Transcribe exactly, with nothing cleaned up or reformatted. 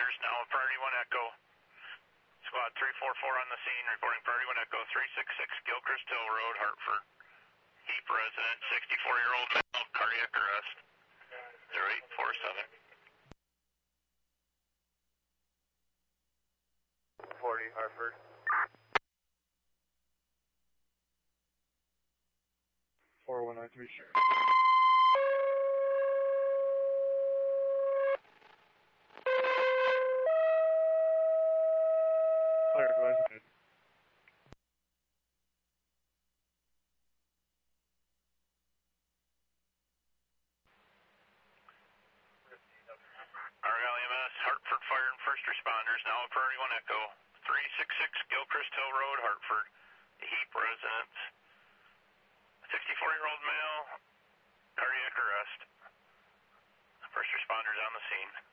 responders, now priority one Echo. Squad three four four on the scene, reporting priority one Echo, three six six Gilchrist Hill Road, Hartford. Heap resident, sixty-four-year-old male, cardiac arrest. zero eight four seven. forty, Hartford. four one nine three, sure. Clear, advise ahead. Argyle E M S, Hartford Fire and First Responders, now at priority one Echo, three six six Gilchrist Hill Road, Hartford. Heap residence, sixty-four-year-old male, cardiac arrest. First responders on the scene.